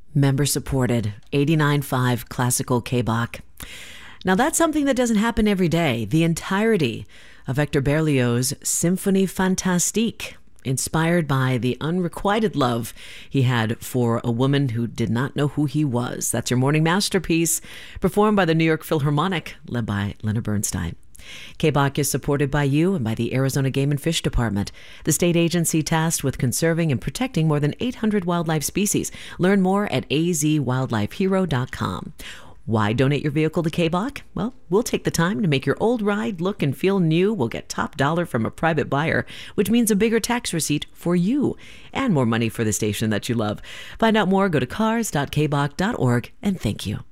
Member supported, 89.5 Classical K-Bach. Now that's something that doesn't happen every day. The entirety of Hector Berlioz's Symphonie Fantastique, inspired by the unrequited love he had for a woman who did not know who he was. That's your morning masterpiece, performed by the New York Philharmonic, led by Leonard Bernstein. K-Bach is supported by you and by the Arizona Game and Fish Department, the state agency tasked with conserving and protecting more than 800 wildlife species. Learn more at azwildlifehero.com. Why donate your vehicle to K-Bach? Well, we'll take the time to make your old ride look and feel new. We'll get top dollar from a private buyer, which means a bigger tax receipt for you and more money for the station that you love. Find out more, go to cars.kbach.org, and thank you.